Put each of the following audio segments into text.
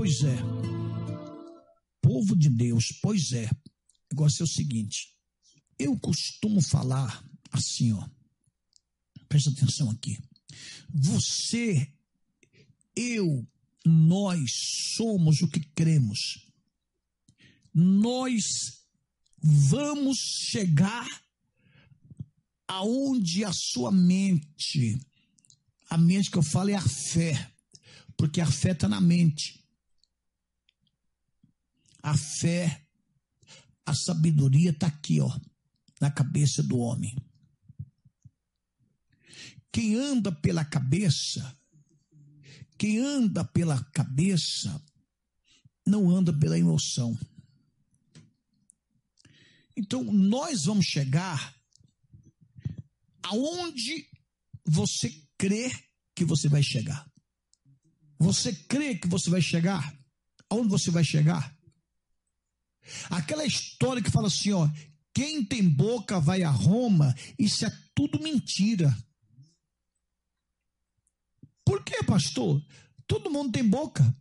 Pois é, povo de Deus, pois é. O negócio é o seguinte, eu costumo falar assim, ó, presta atenção aqui. Você, eu, nós somos o que cremos. Nós vamos chegar aonde a sua mente, a mente que eu falo é a fé, porque a fé está na mente. A fé, a sabedoria está aqui, ó, na cabeça do homem. Quem anda pela cabeça não anda pela emoção. Então, nós vamos chegar aonde você crê que você vai chegar. Você crê que você vai chegar? Aonde você vai chegar? Aquela história que fala assim, ó, quem tem boca vai a Roma, isso é tudo mentira. Por quê, pastor? Todo mundo tem boca.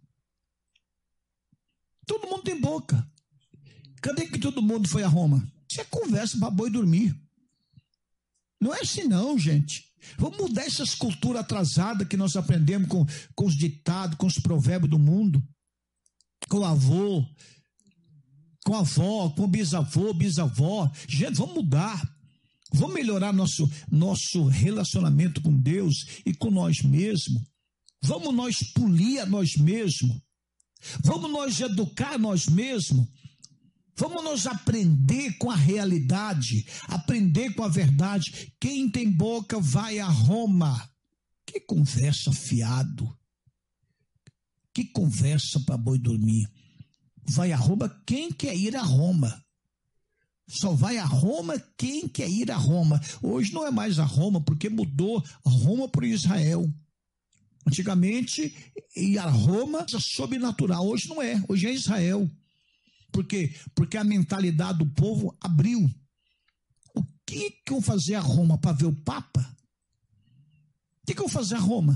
Todo mundo tem boca. Cadê que todo mundo foi a Roma? Isso é conversa para boi dormir. Não é assim não, gente. Vamos mudar essas culturas atrasadas que nós aprendemos com os ditados, com os provérbios do mundo. Com o avô, com a avó, com o bisavô, bisavó. Gente, vamos mudar. Vamos melhorar nosso relacionamento com Deus e com nós mesmos. Vamos nós polir a nós mesmos. Vamos nós educar nós mesmos. Vamos nós aprender com a realidade, aprender com a verdade. Quem tem boca vai a Roma. Que conversa fiado. Que conversa para boi dormir. Vai a Roma quem quer ir a Roma. Só vai a Roma quem quer ir a Roma. Hoje não é mais a Roma, porque mudou Roma para Israel. Antigamente, ia a Roma sobrenatural. Hoje não é, hoje é Israel. Por quê? Porque a mentalidade do povo abriu. O que eu vou fazer a Roma para ver o Papa? O que eu vou fazer a Roma?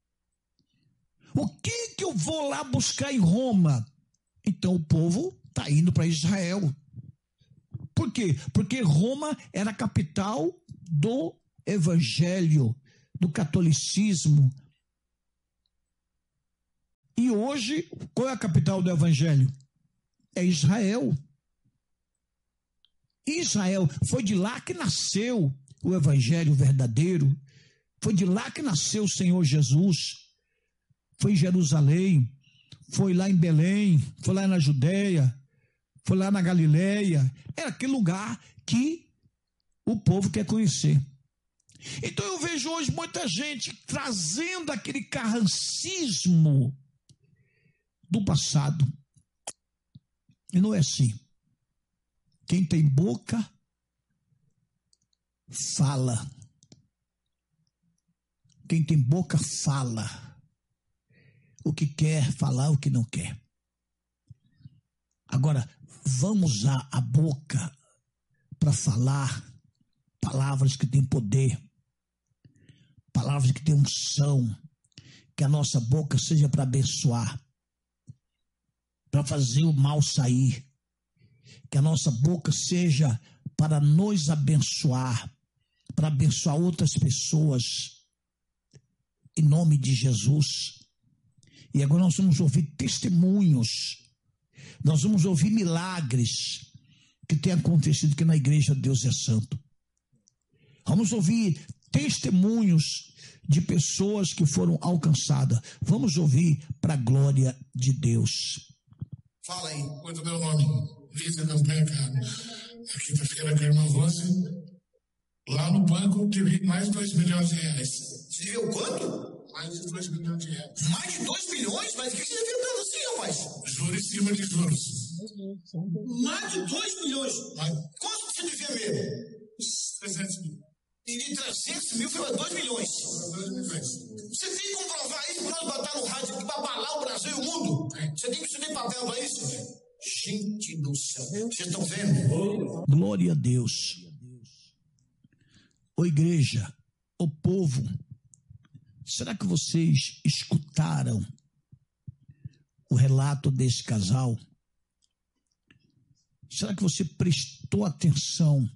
O que eu vou lá buscar em Roma? Então o povo está indo para Israel. Por quê? Porque Roma era a capital do evangelho, do catolicismo. E hoje, qual é a capital do evangelho? É Israel. Israel, foi de lá que nasceu o evangelho verdadeiro. Foi de lá que nasceu o Senhor Jesus. Foi em Jerusalém, foi lá em Belém, foi lá na Judeia, foi lá na Galileia. É aquele lugar que o povo quer conhecer. Então eu vejo hoje muita gente trazendo aquele carrancismo do passado. E não é assim. Quem tem boca, fala. Quem tem boca, fala. O que quer, falar o que não quer. Agora, vamos usar a boca para falar palavras que têm poder, palavras que têm unção, que a nossa boca seja para abençoar, para fazer o mal sair, que a nossa boca seja para nos abençoar, para abençoar outras pessoas, em nome de Jesus. E agora nós vamos ouvir testemunhos, nós vamos ouvir milagres que têm acontecido aqui na igreja Deus é Santo. Vamos ouvir testemunhos de pessoas que foram alcançadas. Vamos ouvir para a glória de Deus. Fala aí. Quanto meu nome? Lisa Campanha, cara. A quinta-feira caiu uma voz. Lá no banco tive mais de 2 milhões de reais. Você deveu quanto? Mais de 2 milhões de reais. Mais de 2 milhões? Mas o que você deveu tanto assim, rapaz? Juros em cima de juros. Mais de 2 milhões? Mas Quanto você devia mesmo? 300 mil. E de 300 mil foi para 2 milhões. 2 milhões. Você tem que comprovar isso para nós botar no rádio para abalar o Brasil e o mundo. Você tem que estudar papel para isso. Gente do céu. Vocês estão vendo? Glória a Deus. Ô igreja, ô povo, será que vocês escutaram o relato desse casal, será que você prestou atenção?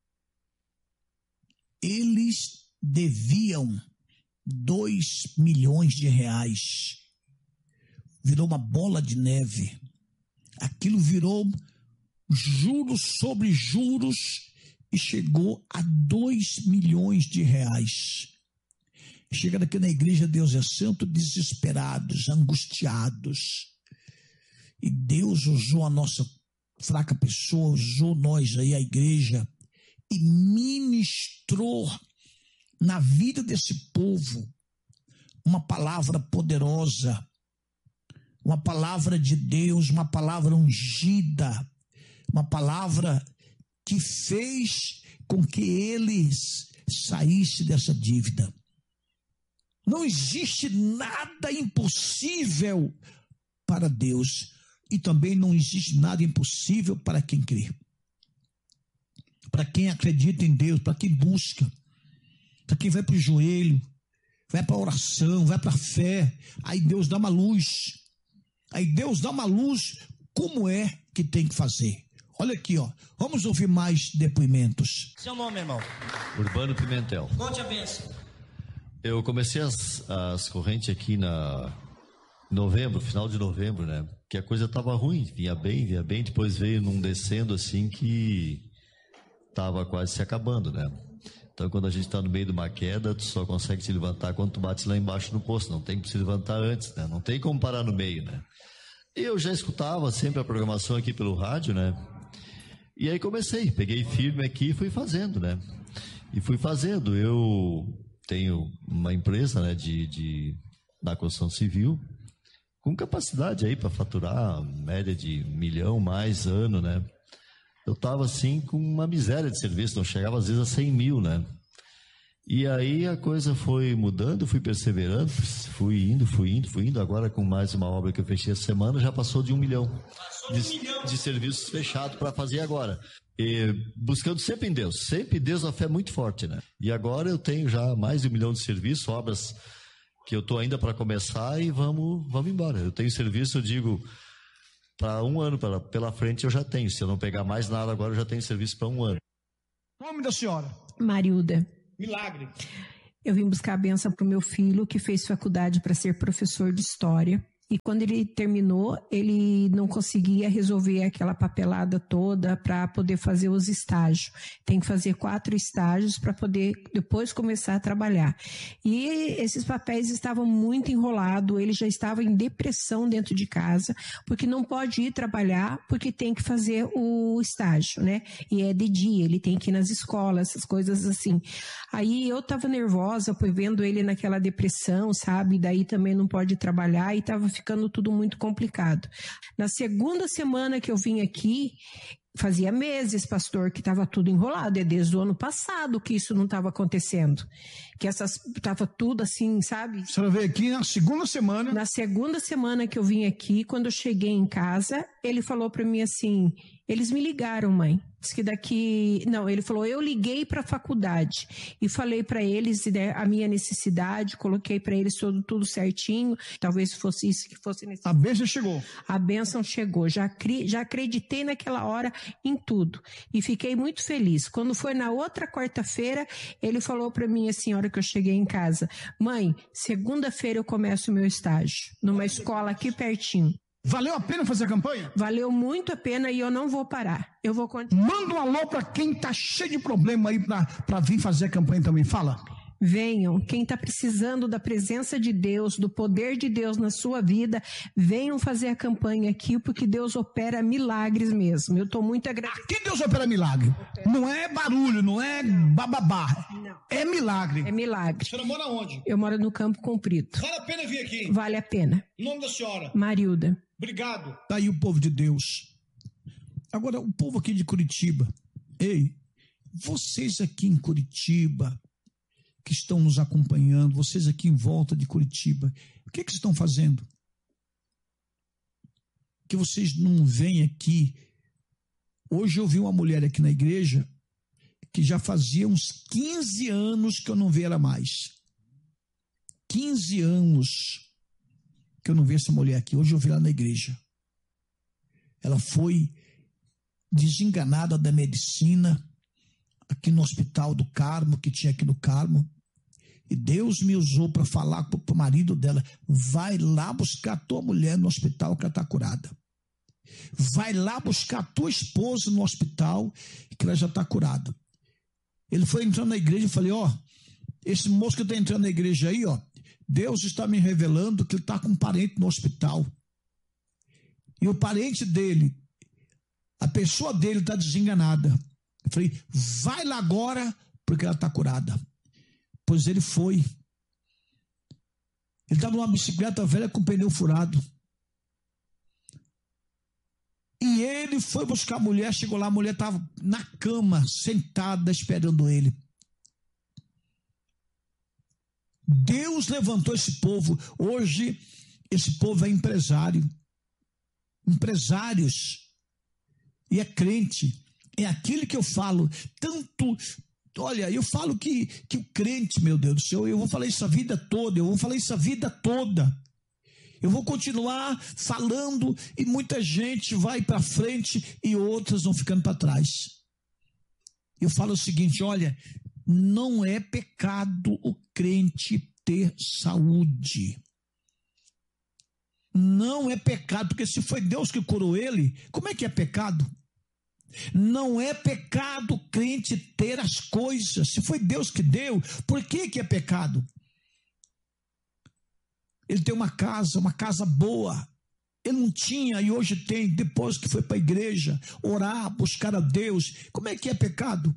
Eles deviam 2 milhões de reais. Virou uma bola de neve. Aquilo virou juros sobre juros e chegou a 2 milhões de reais. Chega aqui na igreja Deus é Santo, desesperados, angustiados. E Deus usou a nossa fraca pessoa, usou nós aí, a igreja, e ministrou na vida desse povo uma palavra poderosa, uma palavra de Deus, uma palavra ungida, uma palavra que fez com que eles saíssem dessa dívida. Não existe nada impossível para Deus e também não existe nada impossível para quem crê. Para quem acredita em Deus, para quem busca, para quem vai para o joelho, vai para a oração, vai para a fé, aí Deus dá uma luz. Aí Deus dá uma luz, como é que tem que fazer. Olha aqui, ó. Vamos ouvir mais depoimentos. Seu nome, irmão? Urbano Pimentel. Conte a bênção. Eu comecei as correntes aqui na novembro, final de novembro, né? Que a coisa estava ruim, vinha bem, depois veio num descendo assim que estava quase se acabando, né? Então quando a gente está no meio de uma queda, tu só consegue se levantar quando tu bate lá embaixo no poço, não tem que se levantar antes, né? Não tem como parar no meio, né? Eu já escutava sempre a programação aqui pelo rádio, né? E aí peguei firme aqui e fui fazendo, né? Eu tenho uma empresa, né, da construção civil, com capacidade aí para faturar média de 1 milhão mais ano, né? Eu estava assim com uma miséria de serviço, não chegava às vezes a 100 mil, né? E aí a coisa foi mudando, fui perseverando, fui indo. Agora com mais uma obra que eu fechei essa semana, já passou de 1 milhão de serviços fechados para fazer agora. E buscando sempre em Deus uma fé muito forte, né? E agora eu tenho já mais de 1 milhão de serviços, obras que eu estou ainda para começar e vamos embora. Eu tenho serviço, eu digo, para 1 ano pela frente eu já tenho. Se eu não pegar mais nada agora, eu já tenho serviço para 1 ano. Nome da senhora? Marilda. Milagre. Eu vim buscar a bênção para o meu filho, que fez faculdade para ser professor de história. E quando ele terminou, ele não conseguia resolver aquela papelada toda para poder fazer os estágios. Tem que fazer 4 estágios para poder depois começar a trabalhar. E esses papéis estavam muito enrolados, ele já estava em depressão dentro de casa, porque não pode ir trabalhar, porque tem que fazer o estágio, né? E é de dia, ele tem que ir nas escolas, essas coisas assim. Aí eu estava nervosa, vendo ele naquela depressão, sabe? Daí também não pode trabalhar e estava ficando tudo muito complicado. Na segunda semana que eu vim aqui, fazia meses, pastor, que estava tudo enrolado. É desde o ano passado que isso não estava acontecendo. Que estava tudo assim, sabe? Você veio aqui na segunda semana? Na segunda semana que eu vim aqui, quando eu cheguei em casa, ele falou para mim assim, eles me ligaram, mãe. Diz que ele falou, eu liguei para a faculdade e falei para eles, né, a minha necessidade, coloquei para eles tudo certinho, talvez fosse isso que fosse necessário. A bênção chegou. A bênção chegou, já acreditei naquela hora em tudo e fiquei muito feliz. Quando foi na outra quarta-feira, ele falou para mim assim, a hora que eu cheguei em casa, mãe, segunda-feira eu começo o meu estágio, numa escola aqui pertinho. Valeu a pena fazer a campanha? Valeu muito a pena e eu não vou parar. Eu vou continuar. Manda um alô para quem tá cheio de problema aí para vir fazer a campanha também. Fala. Venham, quem está precisando da presença de Deus, do poder de Deus na sua vida, venham fazer a campanha aqui, porque Deus opera milagres mesmo. Eu estou muito agradecida. Aqui Deus opera milagre. Não é barulho, não é bababá. Não. É milagre. É milagre. A senhora mora onde? Eu moro no Campo Comprido. Vale a pena vir aqui? Vale a pena. Em nome da senhora? Marilda. Obrigado. Tá aí o povo de Deus. Agora, o povo aqui de Curitiba. Ei, vocês aqui em Curitiba, que estão nos acompanhando, vocês aqui em volta de Curitiba, o que vocês estão fazendo? Que vocês não vêm aqui. Hoje eu vi uma mulher aqui na igreja que já fazia uns 15 anos que eu não via ela mais. 15 anos. que eu não vi essa mulher aqui. Hoje eu vi ela na igreja. Ela foi desenganada da medicina aqui no Hospital do Carmo, que tinha aqui no Carmo. E Deus me usou para falar para o marido dela: vai lá buscar a tua mulher no hospital que ela está curada. Vai lá buscar a tua esposa no hospital que ela já está curada. Ele foi entrando na igreja e falei: ó, esse moço que está entrando na igreja aí, ó, Deus está me revelando que ele está com um parente no hospital. E o parente dele, a pessoa dele está desenganada. Eu falei: vai lá agora, porque ela está curada. Pois ele foi. Ele estava numa bicicleta velha com pneu furado. E ele foi buscar a mulher, chegou lá, a mulher estava na cama, sentada, esperando ele. Deus levantou esse povo. Hoje, esse povo é empresário. Empresários. E é crente. É aquilo que eu falo. Tanto... Olha, eu falo que o crente, meu Deus do céu, eu vou falar isso a vida toda. Eu vou continuar falando e muita gente vai para frente e outras vão ficando para trás. Eu falo o seguinte: olha, não é pecado o crente ter saúde. Não é pecado, porque se foi Deus que curou ele, como é que é pecado? Não é pecado o crente ter as coisas. Se foi Deus que deu, por que é pecado? Ele tem uma casa boa. Ele não tinha e hoje tem, depois que foi para a igreja, orar, buscar a Deus. Como é que é pecado?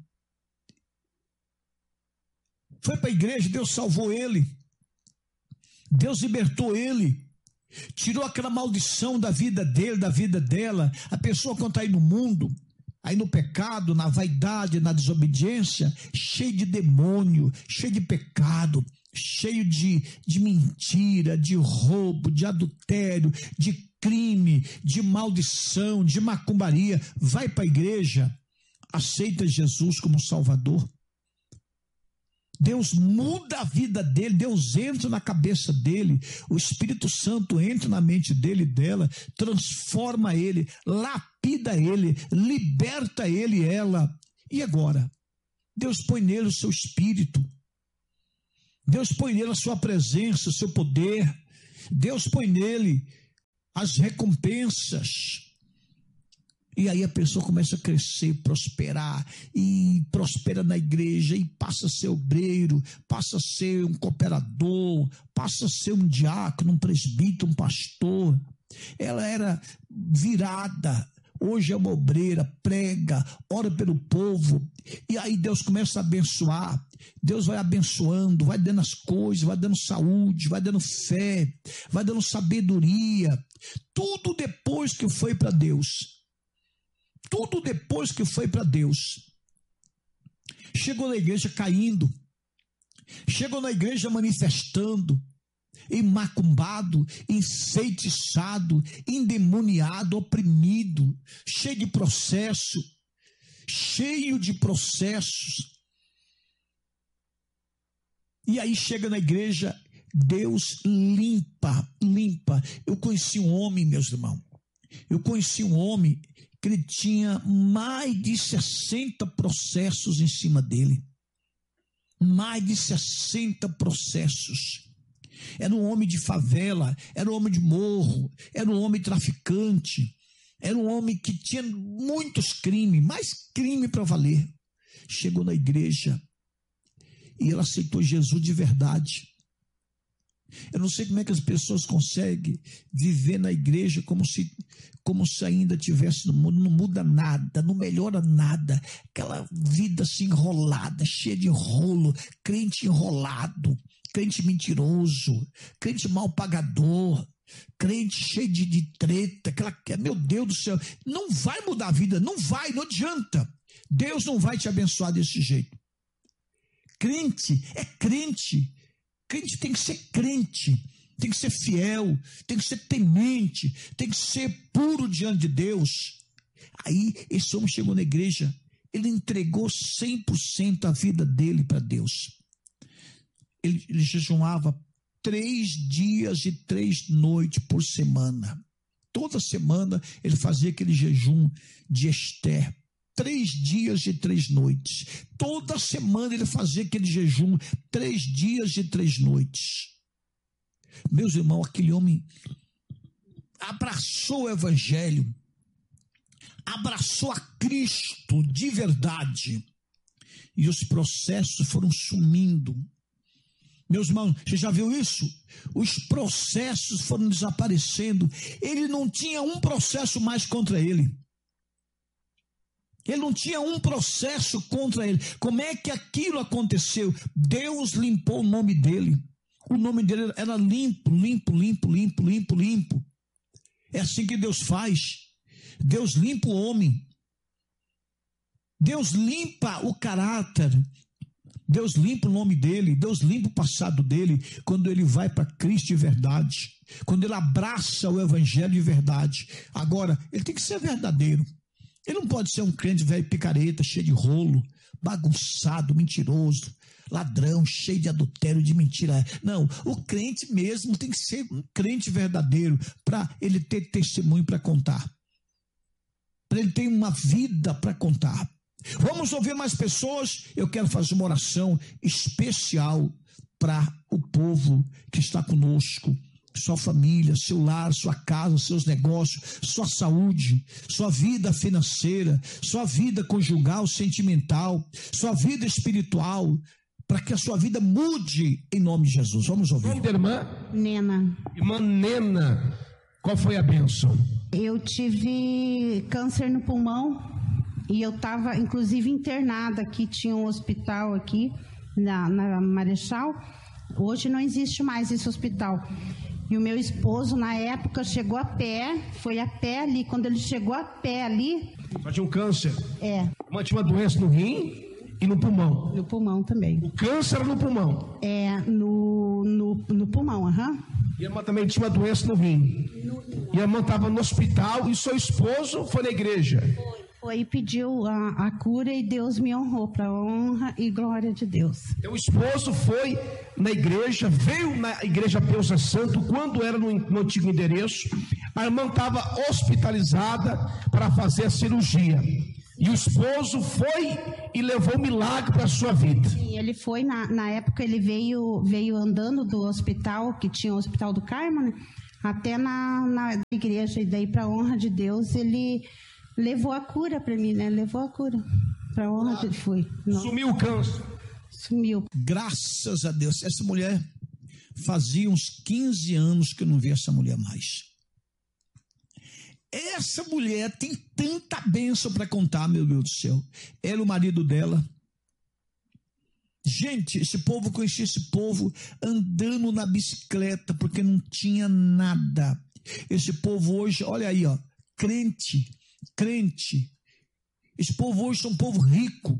Foi para a igreja, Deus salvou ele. Deus libertou ele. Tirou aquela maldição da vida dele, da vida dela. A pessoa quando está aí no mundo, aí no pecado, na vaidade, na desobediência, cheio de demônio, cheio de pecado, cheio de mentira, de roubo, de adultério, de crime, de maldição, de macumbaria. Vai para a igreja, aceita Jesus como Salvador. Deus muda a vida dele, Deus entra na cabeça dele, o Espírito Santo entra na mente dele e dela, transforma ele, lapida ele, liberta ele e ela. E agora? Deus põe nele o seu Espírito, Deus põe nele a sua presença, o seu poder, Deus põe nele as recompensas. E aí a pessoa começa a crescer, prosperar, e prospera na igreja, e passa a ser obreiro, passa a ser um cooperador, passa a ser um diácono, um presbítero, um pastor. Ela era virada, hoje é uma obreira, prega, ora pelo povo, e aí Deus começa a abençoar. Deus vai abençoando, vai dando as coisas, vai dando saúde, vai dando fé, vai dando sabedoria, tudo depois que foi para Deus. Tudo depois que foi para Deus. Chegou na igreja caindo, chegou na igreja manifestando, macumbado, enfeitiçado, endemoniado, oprimido, cheio de processos. E aí chega na igreja, Deus limpa. Eu conheci um homem, meus irmãos, que ele tinha mais de 60 processos em cima dele. Mais de 60 processos. Era um homem de favela, era um homem de morro, era um homem traficante, era um homem que tinha muitos crimes, mais crime para valer. Chegou na igreja e ele aceitou Jesus de verdade. Eu não sei como é que as pessoas conseguem viver na igreja como se ainda estivesse no mundo. Não muda nada, não melhora nada. Aquela vida assim enrolada, cheia de rolo, crente enrolado, crente mentiroso, crente mal pagador, crente cheio de treta, meu Deus do céu, não vai mudar a vida, não adianta. Deus não vai te abençoar desse jeito. Crente é crente. Crente tem que ser crente, tem que ser fiel, tem que ser temente, tem que ser puro diante de Deus. Aí esse homem chegou na igreja, ele entregou 100% a vida dele para Deus. Ele jejuava 3 dias e 3 noites por semana. Toda semana ele fazia aquele jejum de Esther. 3 dias e 3 noites. Toda semana ele fazia aquele jejum, 3 dias e 3 noites. Meus irmãos, aquele homem abraçou o evangelho, abraçou a Cristo de verdade, e os processos foram sumindo. Meus irmãos, você já viu isso? Os processos foram desaparecendo. Ele não tinha um processo mais contra ele. Ele não tinha um processo contra ele. Como é que aquilo aconteceu? Deus limpou o nome dele. O nome dele era limpo, limpo, limpo, limpo, limpo, limpo. É assim que Deus faz. Deus limpa o homem. Deus limpa o caráter. Deus limpa o nome dele. Deus limpa o passado dele. Quando ele vai para Cristo de verdade. Quando ele abraça o evangelho de verdade. Agora, ele tem que ser verdadeiro. Ele não pode ser um crente velho picareta, cheio de rolo, bagunçado, mentiroso, ladrão, cheio de adultério, de mentira. Não, o crente mesmo tem que ser um crente verdadeiro para ele ter testemunho para contar. Para ele ter uma vida para contar. Vamos ouvir mais pessoas. Eu quero fazer uma oração especial para o povo que está conosco. Sua família, seu lar, sua casa, seus negócios, sua saúde, sua vida financeira, sua vida conjugal, sentimental, sua vida espiritual, para que a sua vida mude em nome de Jesus. Vamos ouvir. Nome da irmã? Nena. Irmã Nena, qual foi a bênção? Eu tive câncer no pulmão e eu estava inclusive internada aqui, tinha um hospital aqui na Marechal. Hoje não existe mais esse hospital. E o meu esposo, na época, chegou a pé, foi a pé ali. Quando ele chegou a pé ali... Só tinha um câncer? É. Mas tinha uma doença no rim e no pulmão? No pulmão também. O câncer era no pulmão? É, no pulmão, aham. E a irmã também tinha uma doença no rim? E a irmã estava no hospital e seu esposo foi na igreja? Foi e pediu a cura e Deus me honrou para honra e glória de Deus. Então o esposo foi na igreja, veio na igreja Deus é Santo, quando era no antigo endereço, a irmã estava hospitalizada para fazer a cirurgia. E o esposo foi e levou milagre para a sua vida. Sim, ele foi, na época ele veio andando do hospital, que tinha o Hospital do Carmo, né, até na igreja, e daí para honra de Deus ele... levou a cura para mim, né? Levou a cura. Para honra que ele foi. Sumiu o câncer. Sumiu. Graças a Deus. Essa mulher, fazia uns 15 anos que eu não via essa mulher mais. Essa mulher tem tanta bênção para contar, meu Deus do céu. Ela, o marido dela. Gente, esse povo, conhecia esse povo andando na bicicleta, porque não tinha nada. Esse povo hoje, olha aí, ó, crente. Esse povo hoje é um povo rico,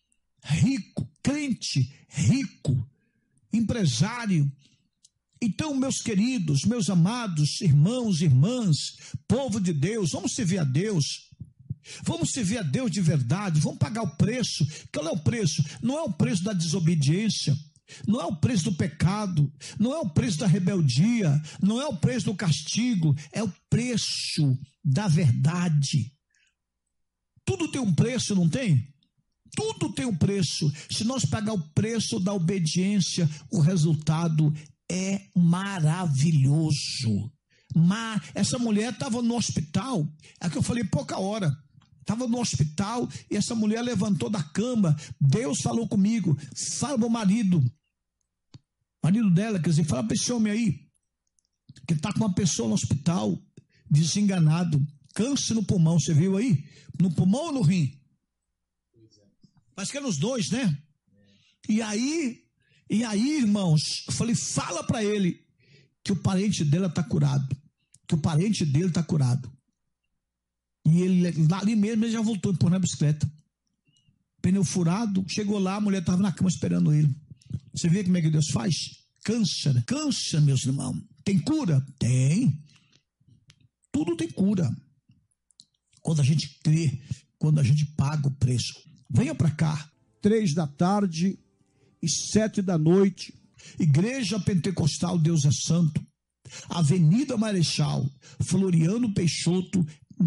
crente, rico, empresário. Então, meus queridos, meus amados irmãos e irmãs, povo de Deus, vamos servir a Deus. Vamos servir a Deus de verdade, vamos pagar o preço. Qual é o preço? Não é o preço da desobediência, não é o preço do pecado, não é o preço da rebeldia, não é o preço do castigo, é o preço da verdade. Tudo tem um preço, não tem? Tudo tem um preço. Se nós pagar o preço da obediência, o resultado é maravilhoso. Mas essa mulher estava no hospital, é que eu falei pouca hora. Estava no hospital e essa mulher levantou da cama. Deus falou comigo, fala para o marido dela, quer dizer, fala para esse homem aí, que está com uma pessoa no hospital, desenganado, câncer no pulmão, você viu aí? No pulmão ou no rim? Mas que é nos dois, né? E aí, irmãos, eu falei, fala para ele que o parente dela está curado, que o parente dele está curado. E ele, ali mesmo, ele já voltou empurrando a bicicleta. Pneu furado, chegou lá, a mulher estava na cama esperando ele. Você vê como é que Deus faz? Câncer, meus irmãos. Tem cura? Tem. Tudo tem cura. Quando a gente crê, quando a gente paga o preço. Venha para cá, 3 da tarde e 7 da noite. Igreja Pentecostal Deus é Santo, Avenida Marechal Floriano Peixoto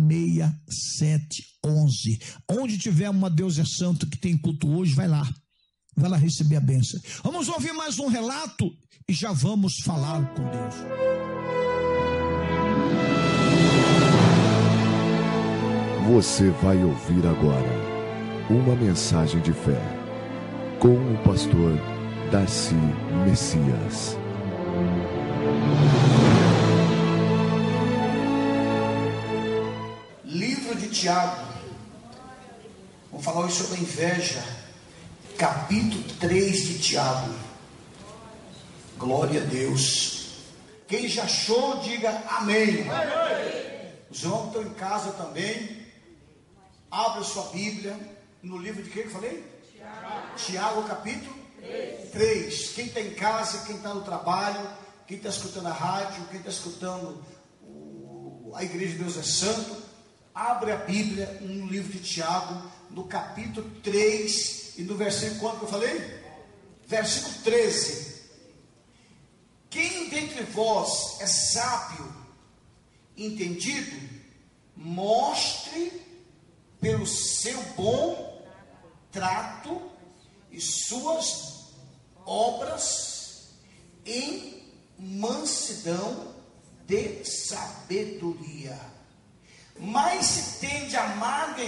6711. Onde tiver uma Deus é Santo que tem culto hoje, vai lá receber a bênção. Vamos ouvir mais um relato e já vamos falar com Deus. Você vai ouvir agora uma mensagem de fé com o pastor Darcy Messias. Livro de Tiago. Vamos falar hoje sobre a inveja. Capítulo 3 de Tiago. Glória a Deus. Quem já achou, diga amém. Os irmãos que estão em casa também, abra sua Bíblia no livro de quem que eu falei? Tiago capítulo 3. Quem está em casa, quem está no trabalho, quem está escutando a rádio, quem está escutando a Igreja de Deus é Santo, abre a Bíblia no livro de Tiago, no capítulo 3 e no versículo quanto que eu falei? Versículo 13. Quem dentre vós é sábio, entendido, mostre pelo seu bom trato e suas obras em mansidão de sabedoria. Mas se tende amarga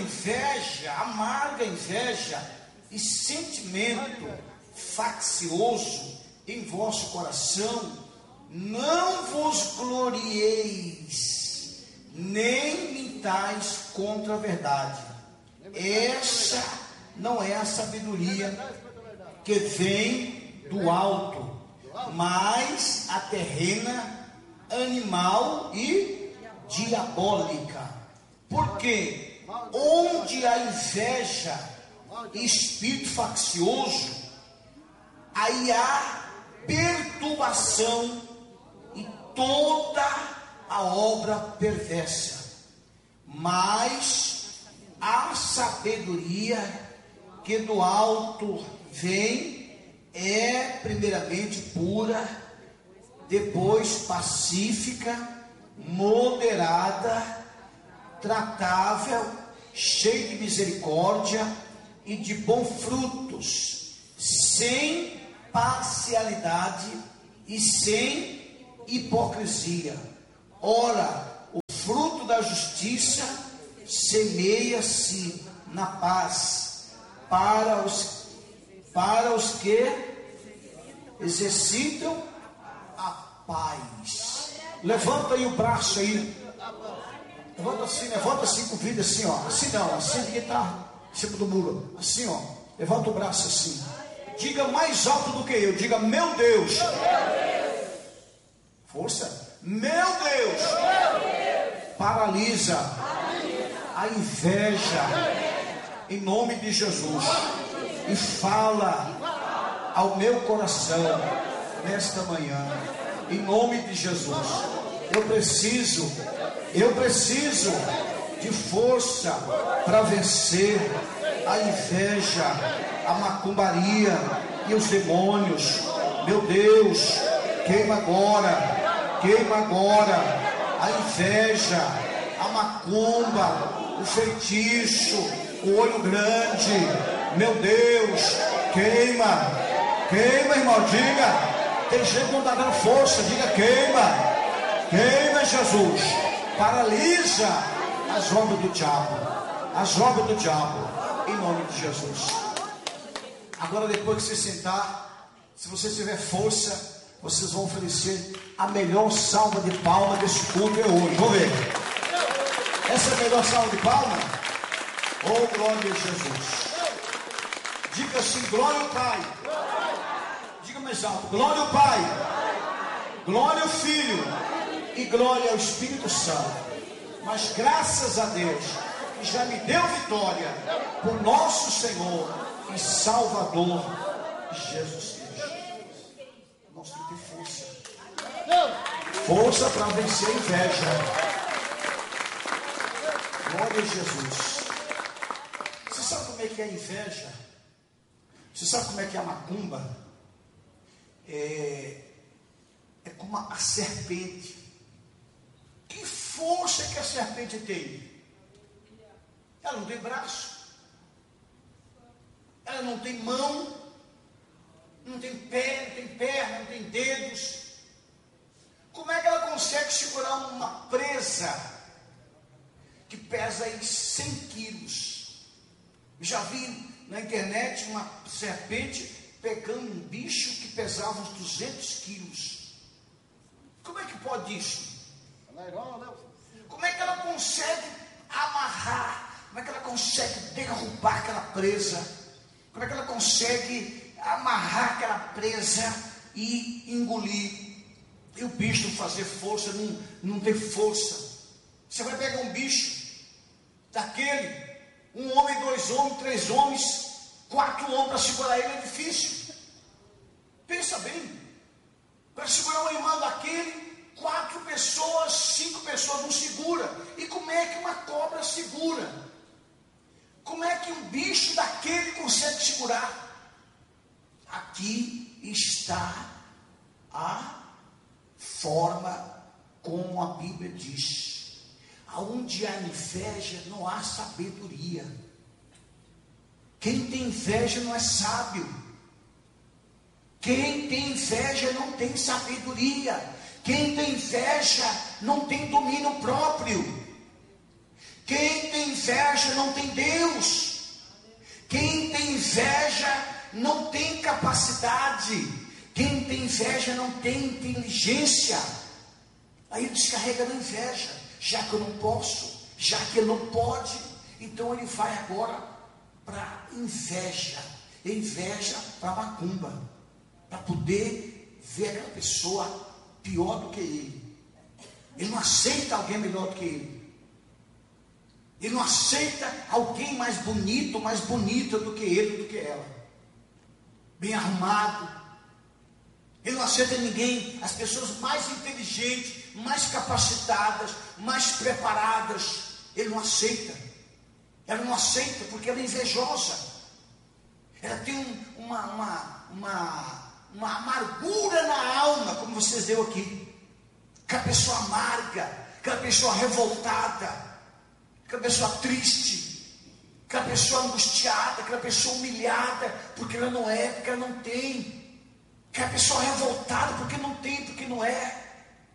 inveja e sentimento faccioso em vosso coração, não vos glorieis, nem mintais contra a verdade. Essa não é a sabedoria que vem do alto, mas a terrena, animal e diabólica. Porque onde há inveja e espírito faccioso, aí há perturbação e toda a obra perversa. Mas a sabedoria que do alto vem é primeiramente pura, depois pacífica, moderada, tratável, cheia de misericórdia e de bons frutos, sem parcialidade e sem hipocrisia. Ora, o fruto da justiça semeia-se na paz para os que exercitam a paz. Levanta aí o braço aí. Levanta assim com o vidro assim, ó. Assim não, assim que está em cima do muro. Assim, ó. Levanta o braço assim. Diga mais alto do que eu. Diga, meu Deus. Força. Meu Deus. Paralisa a inveja em nome de Jesus. E fala ao meu coração nesta manhã, em nome de Jesus. Eu preciso de força para vencer a inveja, a macumbaria e os demônios. Meu Deus, queima agora a inveja, a macumba, o feitiço, o olho grande. Meu Deus, queima, irmão, diga. Tem gente que não está dando força, diga queima, Jesus. Paralisa as obras do diabo, em nome de Jesus. Agora, depois que você sentar, se você tiver força, vocês vão oferecer a melhor salva de palma desse culto hoje. Vamos ver. Essa é a melhor salva de palma? Oh, glória a Jesus. Diga assim, glória ao Pai. Diga mais alto, glória ao Pai, glória ao Filho e glória ao Espírito Santo. Mas graças a Deus que já me deu vitória por nosso Senhor e Salvador Jesus Cristo. Nós temos que ter força para vencer a inveja. Glória a Jesus. Você sabe como é que é a inveja? Você sabe como é que é a macumba? é como a serpente. Que força que a serpente tem? Ela não tem braço, ela não tem mão, não tem pé, não tem perna, não tem dedos. Como é que ela consegue segurar uma presa que pesa aí 100 quilos? Já vi na internet uma serpente pegando um bicho que pesava uns 200 quilos. Como é que pode isso? Como é que ela consegue amarrar? Como é que ela consegue derrubar aquela presa? Como é que ela consegue amarrar aquela presa e engolir? E o bicho não fazer força, não ter força. Você vai pegar um bicho daquele, um homem, 2 homens, 3 homens, 4 homens para segurar ele é difícil. Pensa bem, para segurar um animal daquele, 4 pessoas, 5 pessoas não segura. E como é que uma cobra segura? Como é que um bicho daquele consegue segurar? Aqui está a forma como a Bíblia diz: aonde há inveja não há sabedoria. Quem tem inveja não é sábio. Quem tem inveja não tem sabedoria. Quem tem inveja não tem domínio próprio. Quem tem inveja não tem Deus. Quem tem inveja não tem capacidade. Quem tem inveja não tem inteligência. Aí ele descarrega da inveja. Já que eu não posso, já que ele não pode, então ele vai agora para inveja. Inveja para macumba, para poder ver aquela pessoa pior do que ele. Ele não aceita alguém melhor do que ele. Ele não aceita alguém mais bonito, mais bonita do que ele, do que ela. Bem arrumado. Ele não aceita ninguém, as pessoas mais inteligentes, mais capacitadas, mais preparadas. Ele não aceita. Ela não aceita porque ela é invejosa. Ela tem uma amargura na alma, como vocês deu aqui. Aquela pessoa amarga, aquela pessoa revoltada, aquela pessoa triste, aquela pessoa angustiada, aquela pessoa humilhada, porque ela não é, porque ela não tem. Aquela pessoa revoltada porque não tem, porque não é.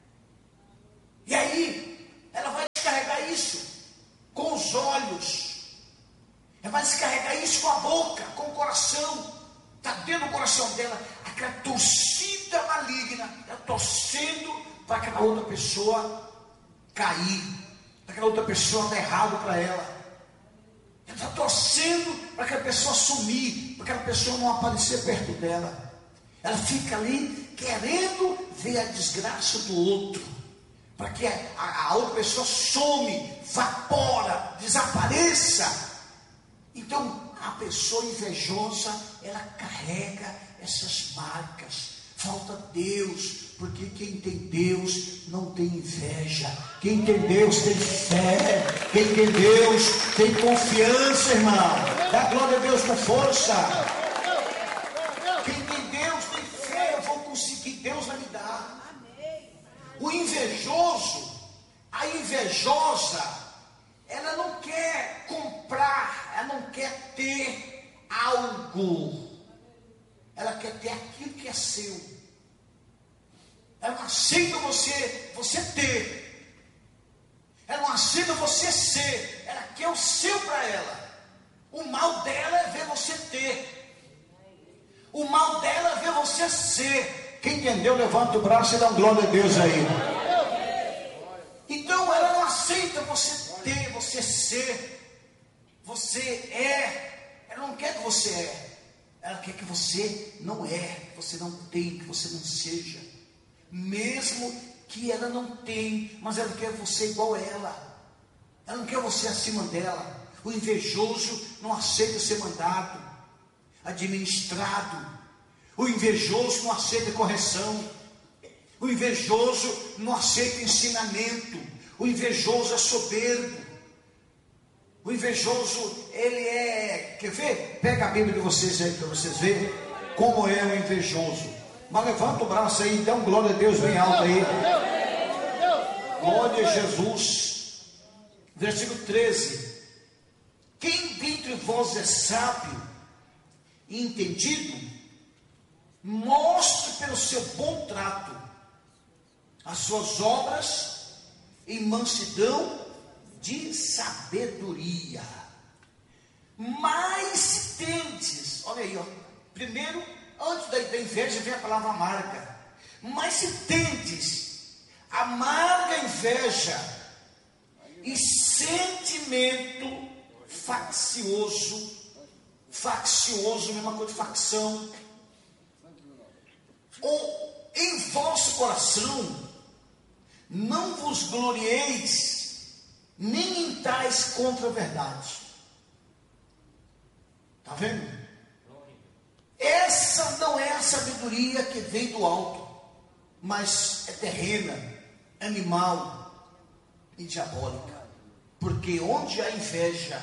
E aí, ela vai descarregar isso com os olhos. Ela vai descarregar isso com a boca, com o coração. Está dentro do coração dela aquela torcida maligna. Ela torcendo para aquela outra pessoa cair, para aquela outra pessoa dar errado para ela. Ela está torcendo para aquela pessoa sumir, para aquela pessoa não aparecer perto dela. Ela fica ali querendo ver a desgraça do outro, para que a outra pessoa some, vapora, desapareça. Então, a pessoa invejosa, ela carrega essas marcas. Falta Deus, porque quem tem Deus não tem inveja. Quem tem Deus tem fé. Quem tem Deus tem confiança, irmão. Dá glória a Deus com força. Quem tem Deus tem fé. Eu vou conseguir, Deus vai me dar. O invejoso, a invejosa, ela não quer comprar, ela não quer ter algo, ela quer ter aquilo que é seu. Ela não aceita você ter, ela não aceita você ser, ela quer o seu para ela. O mal dela é ver você ter, o mal dela é ver você ser. Quem entendeu, levanta o braço e dá glória a Deus aí. Então ela não aceita você ter, você ser, você é. Ela não quer que você é, ela quer que você não é, que você não tem, que você não seja. Mesmo que ela não tem, mas ela quer você igual a ela. Ela não quer você acima dela. O invejoso não aceita ser mandado, administrado. O invejoso não aceita correção. O invejoso não aceita ensinamento. O invejoso é soberbo. O invejoso, ele é... Quer ver? Pega a Bíblia de vocês aí para vocês verem como é o invejoso. Mas levanta o braço aí, dá um glória a Deus bem alto aí. Glória a Jesus. Versículo 13. Quem dentre vós é sábio e entendido, mostre pelo seu bom trato as suas obras em mansidão de sabedoria. Mas se tendes, olha aí, ó, primeiro, antes da inveja vem a palavra amarga. Mas se tendes amarga inveja e sentimento faccioso, mesma coisa de facção, ou em vosso coração, não vos glorieis, nem em tais contra a verdade. Está vendo? Essa não é a sabedoria que vem do alto, mas é terrena, animal e diabólica. Porque onde há inveja,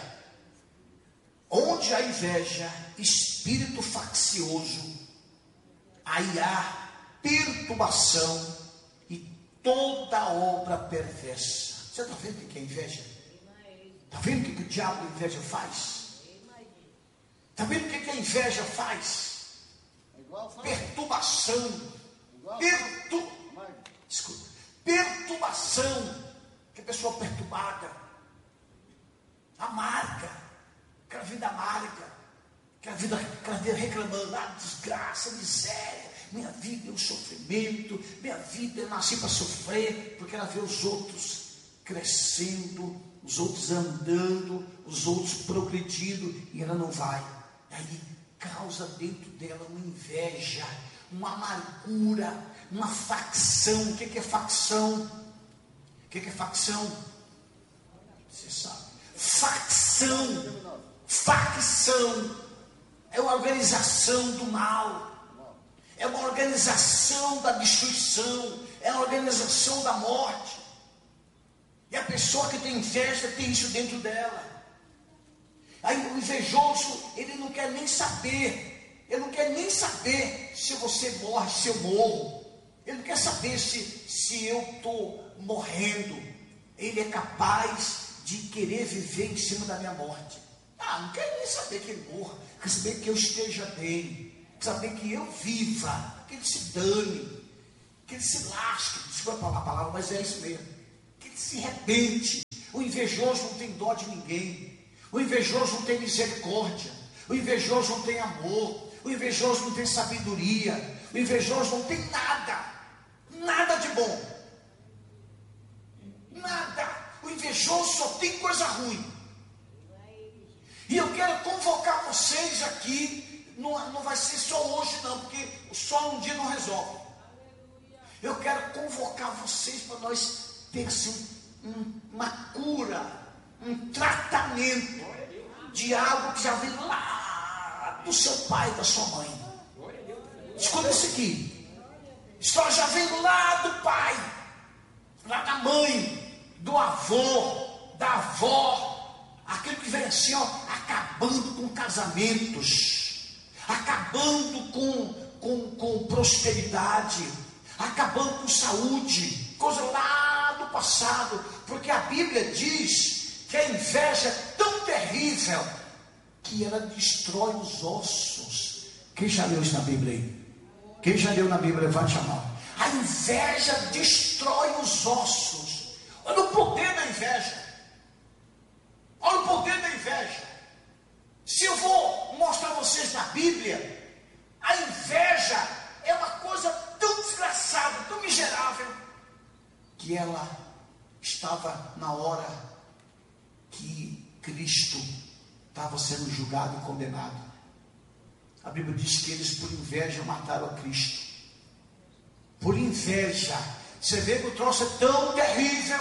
espírito faccioso, aí há perturbação e toda obra perversa. Você está vendo o que é inveja? Está vendo o que o diabo da inveja faz? Está vendo o que a inveja faz? Perturbação. Perturbação. Que pessoa perturbada, amarga, aquela vida amarga, aquela vida reclamando, desgraça, miséria, minha vida é um sofrimento, minha vida eu nasci para sofrer, porque ela vê os outros crescendo, os outros andando, os outros progredindo, e ela não vai. Aí causa dentro dela uma inveja, uma amargura, uma facção. O que é facção? O que é facção? Você sabe. Facção é uma organização do mal, é uma organização da destruição, é uma organização da morte. E a pessoa que tem inveja tem isso dentro dela. Aí o invejoso, ele não quer nem saber, se você morre, se eu morro, ele não quer saber se eu estou morrendo. Ele é capaz de querer viver em cima da minha morte. Não quero nem saber que ele morra, quer saber que eu esteja bem, quer saber que eu viva, que ele se dane, que ele se lasque, desculpa a palavra, mas é isso mesmo, que ele se arrebente. O invejoso não tem dó de ninguém. O invejoso não tem misericórdia, o invejoso não tem amor, o invejoso não tem sabedoria, o invejoso não tem nada de bom, nada. O invejoso só tem coisa ruim. E eu quero convocar vocês aqui, não vai ser só hoje não, porque só um dia não resolve. Eu quero convocar vocês para nós termos uma cura, um tratamento de algo que já vem lá do seu pai, da sua mãe. Escuta isso aqui. Isso já vem lá do pai, lá da mãe, do avô, da avó. Aquilo que vem assim, ó, acabando com casamentos, acabando com prosperidade, acabando com saúde, coisa lá do passado. Porque a Bíblia diz que a inveja é tão terrível que ela destrói os ossos. Quem já leu isso na Bíblia aí? Quem já leu na Bíblia, levante a mão. A inveja destrói os ossos. Olha o poder da inveja. Olha o poder da inveja. Se eu vou mostrar a vocês na Bíblia, a inveja é uma coisa tão desgraçada, tão miserável, que ela estava na hora que Cristo estava sendo julgado e condenado. A Bíblia diz que eles por inveja mataram a Cristo. Por inveja. Você vê que o troço é tão terrível,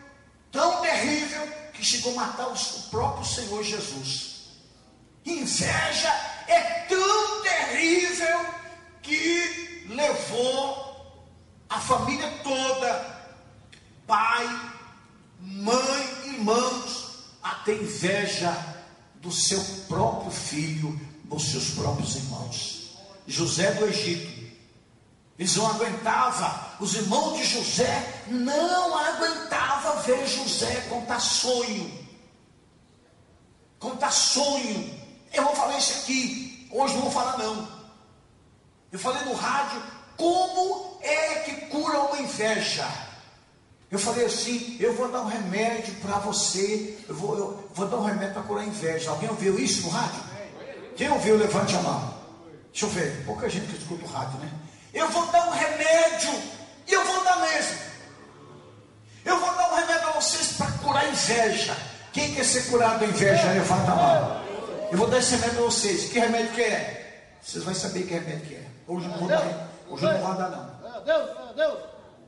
que chegou a matar o próprio Senhor Jesus. Inveja é tão terrível que levou a família toda, pai, mãe, irmãos, a ter inveja do seu próprio filho, dos seus próprios irmãos. José do Egito, Eles não aguentavam. Os irmãos de José não aguentavam ver José contar sonho. Contar sonho. Eu vou falar isso aqui. Hoje não vou falar não. Eu falei no rádio, como é que cura uma inveja? Eu falei assim, eu vou dar um remédio para você. Eu vou dar um remédio para curar a inveja. Alguém ouviu isso no rádio? Quem ouviu, levante a mão. Deixa eu ver, pouca gente que escuta o rádio, né? Eu vou dar um remédio, e eu vou dar mesmo. Eu vou dar um remédio a vocês para curar a inveja. Quem quer ser curado da inveja, levanta a mão. Eu vou dar esse remédio a vocês. Que remédio que é? Vocês vão saber que remédio que é. Hoje não vou dar, hoje não vou dar não. Deus.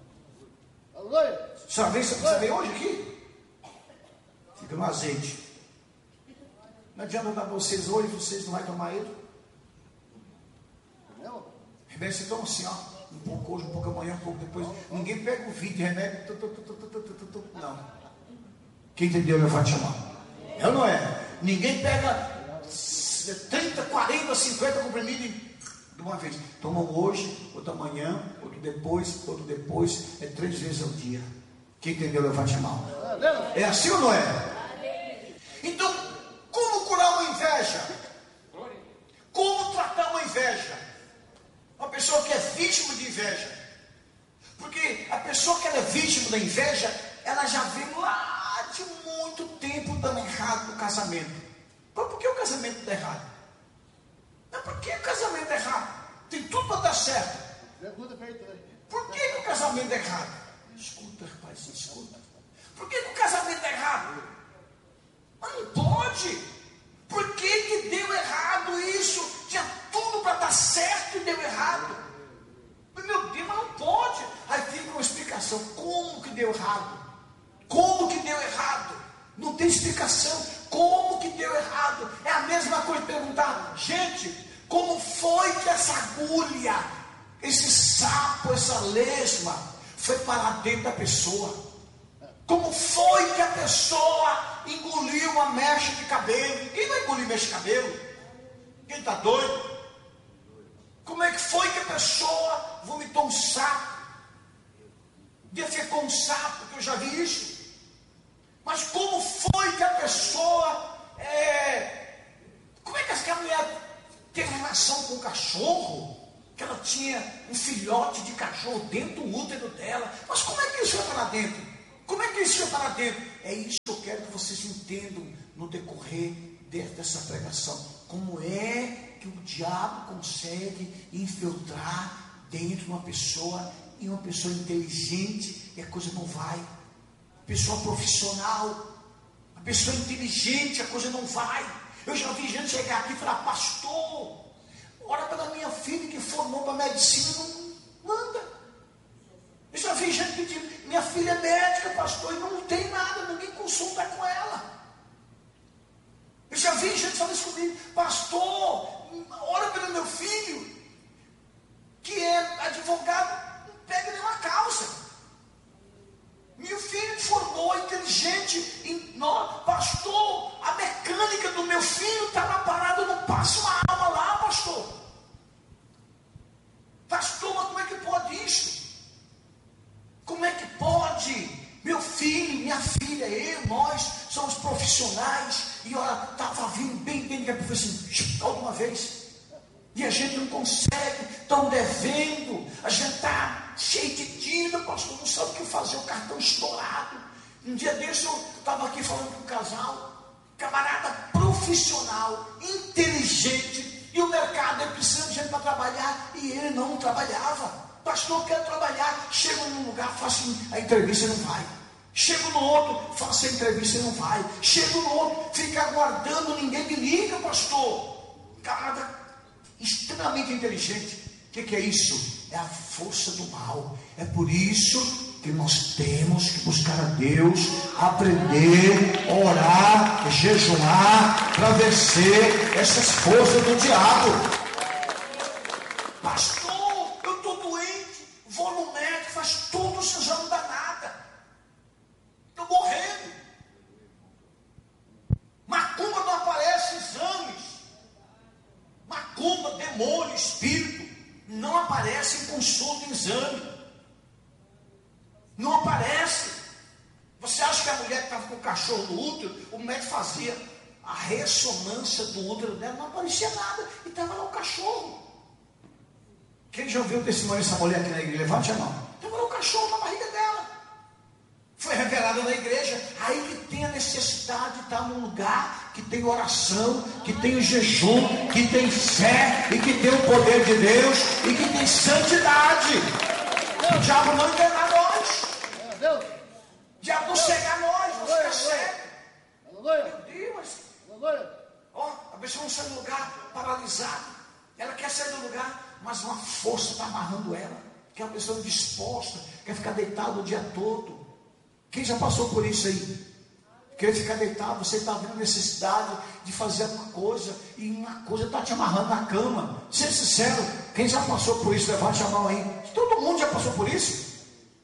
Você veio hoje aqui? Fica no azeite. Não adianta eu dar para vocês hoje, vocês não vão tomar ele. Remédio você toma assim, ó. Um pouco hoje, um pouco amanhã, um pouco depois. Ninguém pega o vidro de remédio. Não. Quem entendeu, levante a mão. É ou não é? Ninguém pega 30, 40, 50 comprimidos de uma vez. Toma um hoje, outro amanhã, outro depois. É 3 vezes ao dia. Quem entendeu, levante a mão. É assim ou não é? Então, como curar uma inveja? Como tratar uma inveja? Uma pessoa que é vítima de inveja. Porque a pessoa que é vítima da inveja, ela já vem lá de muito tempo dando errado no casamento. Mas por que o casamento está errado? Não, por que o casamento está errado? Tem tudo para dar certo. Por que o casamento é errado? Escuta, rapaz, escuta. Por que o casamento é errado? Mas não pode. Por que deu errado isso? Tinha tudo para dar certo e deu errado. Meu Deus, mas não pode. Aí fica uma explicação. Como que deu errado? Como que deu errado? Não tem explicação. Como que deu errado? É a mesma coisa de perguntar, gente, como foi que essa agulha, esse sapo, essa lesma, foi parar dentro da pessoa? Como foi que a pessoa engoliu uma mecha de cabelo? Quem vai engolir mecha de cabelo? Quem está doido? Como é que foi que a pessoa vomitou um sapo? Defecou um sapo, que eu já vi isso. Mas como foi que a pessoa... Como é que essa mulher teve relação com o cachorro? Que ela tinha um filhote de cachorro dentro do útero dela. Mas como é que isso foi para lá dentro? Como é que isso foi para lá dentro? É isso que eu quero que vocês entendam no decorrer dessa pregação. Como é que o diabo consegue infiltrar dentro de uma pessoa, e uma pessoa inteligente, e a coisa não vai. Pessoa profissional, a pessoa inteligente, a coisa não vai. Eu já vi gente chegar aqui e falar, pastor, ora pela minha filha que formou para medicina, não manda. Eu já vi gente pedindo, minha filha é médica, pastor, e não tem nada, ninguém consulta com ela. Eu já vi gente falando isso comigo, pastor, ora pelo meu filho, que é advogado, não pega nenhuma causa. Meu filho formou, inteligente, pastor, a mecânica do meu filho está lá parada, não passa uma alma lá, pastor. Pastor, mas como é que pode isso? Como é que pode? Meu filho, minha filha, nós somos profissionais, e olha, estava vindo bem dentro da profissão, alguma vez, e a gente não consegue, estão devendo, a gente está cheio de dívida, pastor, não sabe o que fazer, o cartão estourado. Um dia desse eu estava aqui falando com um casal, camarada profissional, inteligente, e o mercado é precisando de gente para trabalhar, e ele não trabalhava. Pastor, quero trabalhar, chego num lugar, faço a entrevista e não vai. Chego no outro, faço a entrevista e não vai. Chego no outro, fica aguardando, ninguém me liga, pastor. Camarada extremamente inteligente. O que é isso? É a força do mal. É por isso que nós temos que buscar a Deus, aprender, orar, jejuar, para vencer essas forças do diabo. Pastor, eu estou doente, vou no médico, faz tudo, isso já não dá nada. Estou morrendo. Macumba não aparece exames. Macumba, demônio, espírito, não aparece aparece em consulta, em exame. Não aparece. Você acha que a mulher que estava com o cachorro no útero, o médico fazia a ressonância do útero dela, não aparecia nada, e estava lá o cachorro. Quem já ouviu o testemunho dessa mulher aqui na igreja? Levante a mão. Estava lá o cachorro na barriga dela. Foi revelado na igreja. Aí que tem a necessidade de estar num lugar que tem oração, que tem o jejum, que tem fé, e que tem o poder de Deus, e que tem santidade. O diabo não engana nós. O diabo não cega nós, não fica cego. Meu Deus. Ó, a pessoa não sai do lugar paralisada. Ela quer sair do lugar, mas uma força está amarrando ela. Que é uma pessoa disposta, quer ficar deitada o dia todo. Quem já passou por isso aí? Quer ficar deitado, você está vendo necessidade de fazer alguma coisa, e uma coisa está te amarrando na cama. Seja sincero, quem já passou por isso, levante a mão aí. Todo mundo já passou por isso.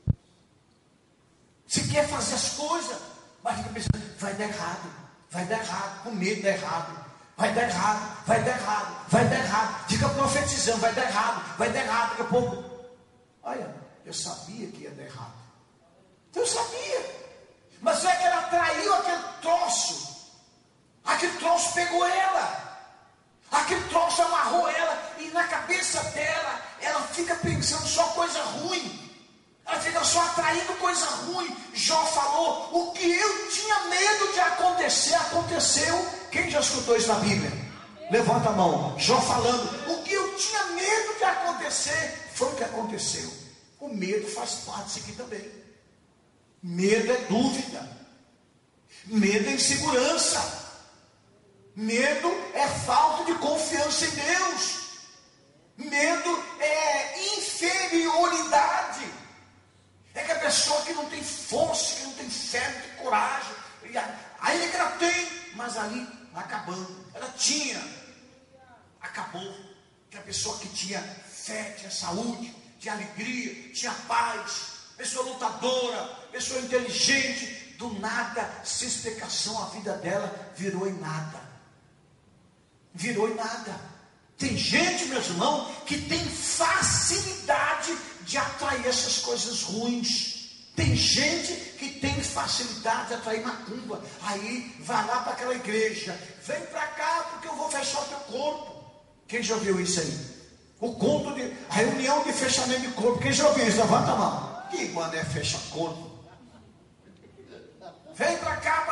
Você quer fazer as coisas, mas fica pensando, vai dar errado, com medo dá errado. Vai dar errado, vai dar errado, vai dar errado. Fica profetizando, vai dar errado, daqui a pouco. Olha, eu sabia que ia dar errado. Eu sabia. Mas é que ela traiu aquele troço. Aquele troço pegou ela. Aquele troço amarrou ela. E na cabeça dela, ela fica pensando só coisa ruim. Ela fica só atraindo coisa ruim. Jó falou, o que eu tinha medo de acontecer, aconteceu. Quem já escutou isso na Bíblia? Levanta a mão. Jó falando, o que eu tinha medo de acontecer, foi o que aconteceu. O medo faz parte disso aqui também. Medo é dúvida. Medo é insegurança. Medo é falta de confiança em Deus. Medo é inferioridade. É que a pessoa que não tem força, que não tem fé, não tem coragem, ainda que ela tem, mas ali acabando. Ela tinha, acabou. Que a pessoa que tinha fé, tinha saúde, tinha alegria, tinha paz, pessoa lutadora, pessoa inteligente, do nada, sem explicação, a vida dela virou em nada. Virou em nada. Tem gente, meus irmãos, que tem facilidade de atrair essas coisas ruins. Tem gente que tem facilidade de atrair macumba. Aí vai lá para aquela igreja, vem para cá porque eu vou fechar o teu corpo. Quem já ouviu isso aí? O culto de a reunião de fechamento de corpo. Quem já ouviu isso? Levanta a mão. E quando é fecha corpo? Vem para cá